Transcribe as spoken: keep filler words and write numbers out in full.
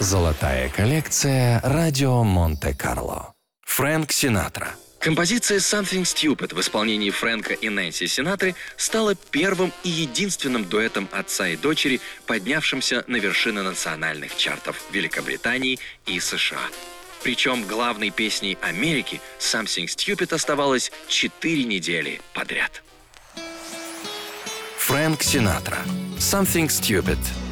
Золотая коллекция «Радио Монте-Карло». Фрэнк Синатра. Композиция «Something Stupid» в исполнении Фрэнка и Нэнси Синатры стала первым и единственным дуэтом отца и дочери, поднявшимся на вершины национальных чартов Великобритании и США. Причем главной песней Америки «Something Stupid» оставалась четыре недели подряд. Фрэнк Синатра. «Something Stupid».